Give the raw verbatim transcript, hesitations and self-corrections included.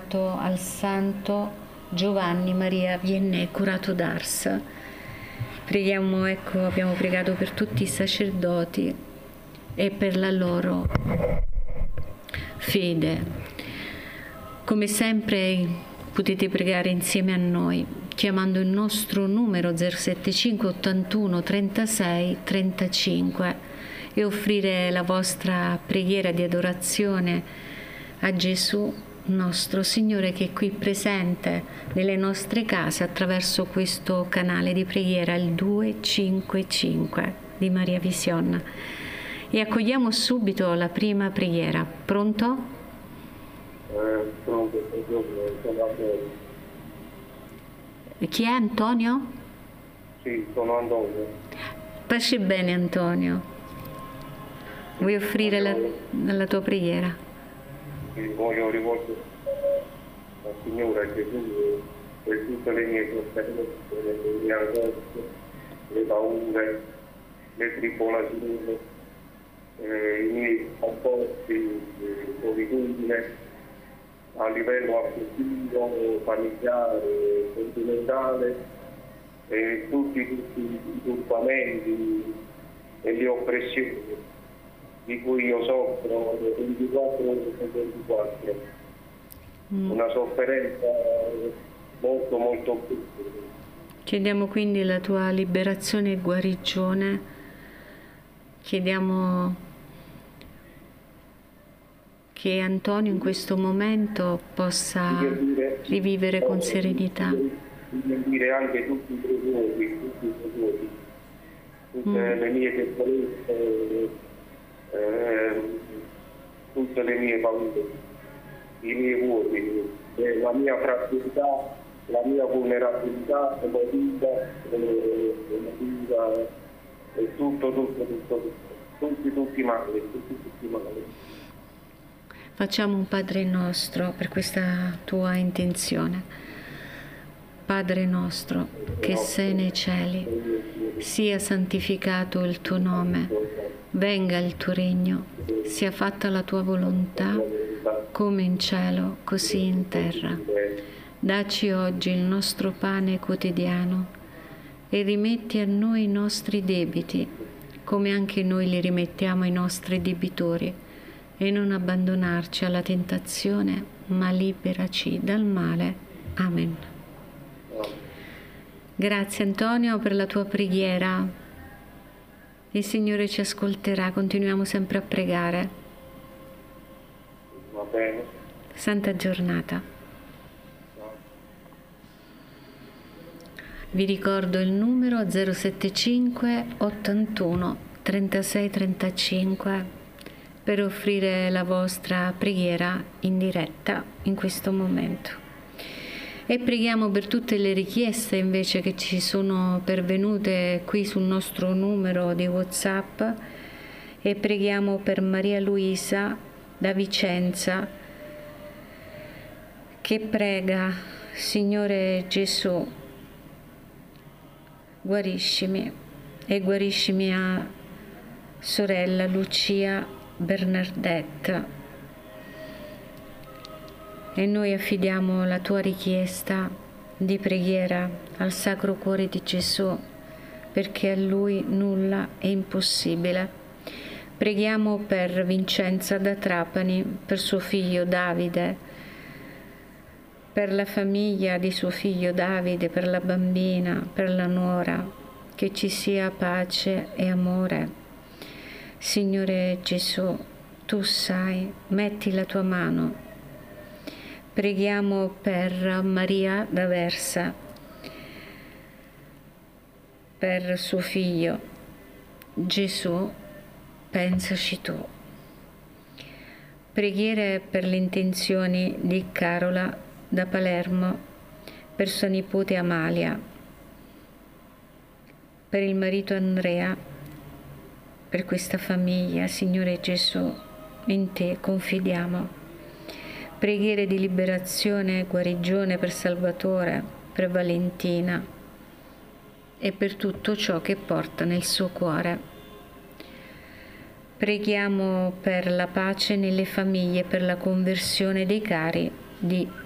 pregato al santo Giovanni Maria Vianney, curato d'Ars. Preghiamo, ecco, abbiamo pregato per tutti i sacerdoti e per la loro fede. Come sempre potete pregare insieme a noi chiamando il nostro numero zero settantacinque ottantuno trentasei trentacinque e offrire la vostra preghiera di adorazione a Gesù nostro Signore, che è qui presente nelle nostre case attraverso questo canale di preghiera, il duecentocinquantacinque di Maria Vision. E accogliamo subito la prima preghiera. Pronto? Eh, pronto, sono Antonio. Chi è Antonio? Sì, sono Antonio. Pace bene Antonio. Vuoi offrire la, la tua preghiera? Sì, voglio rivolgere al Signore, a Gesù, per tutte le mie sofferenze, le mie angosce, le paure, le tribolazioni, eh, i miei rapporti di solitudine a livello affettivo, familiare, sentimentale, e tutti, tutti i turbamenti e le oppressioni di cui io soffro ventiquattro ore su ventiquattro. Mm. Una sofferenza molto molto piccola. Chiediamo quindi la tua liberazione e guarigione. Chiediamo che Antonio in questo momento possa dire, rivivere con serenità. Dire anche tutti i problemi, tutti i problemi, tutte mm. le mie debolezze, Eh, tutte le mie paure, i miei vuoti, eh, la mia fragilità, la mia vulnerabilità emotiva, eh, emotiva, e tutto, tutto, tutto, tutto, tutti, tutti mali, tutti, tutti mali. Facciamo un Padre nostro per questa tua intenzione. Padre nostro, che sei nei cieli, sia santificato il tuo nome. Venga il tuo regno, sia fatta la tua volontà, come in cielo, così in terra. Dacci oggi il nostro pane quotidiano e rimetti a noi i nostri debiti, come anche noi li rimettiamo ai nostri debitori, e non abbandonarci alla tentazione, ma liberaci dal male. Amen. Grazie Antonio per la tua preghiera. Il Signore ci ascolterà, continuiamo sempre a pregare. Va bene. Santa giornata. Vi ricordo il numero zero settantacinque ottantuno trentasei trentacinque per offrire la vostra preghiera in diretta in questo momento. E preghiamo per tutte le richieste invece che ci sono pervenute qui sul nostro numero di WhatsApp, e preghiamo per Maria Luisa da Vicenza, che prega: Signore Gesù, guariscimi e guarisci mia sorella Lucia Bernardetta. E noi affidiamo la tua richiesta di preghiera al Sacro Cuore di Gesù, perché a Lui nulla è impossibile. Preghiamo per Vincenza da Trapani, per suo figlio Davide, per la famiglia di suo figlio Davide, per la bambina, per la nuora, che ci sia pace e amore. Signore Gesù, tu sai, metti la tua mano. Preghiamo per Maria d'Aversa, per suo figlio Gesù, pensaci tu. Preghiere per le intenzioni di Carola da Palermo, per sua nipote Amalia, per il marito Andrea, per questa famiglia. Signore Gesù, in te confidiamo. Preghiere di liberazione e guarigione per Salvatore, per Valentina e per tutto ciò che porta nel suo cuore. Preghiamo per la pace nelle famiglie, per la conversione dei cari di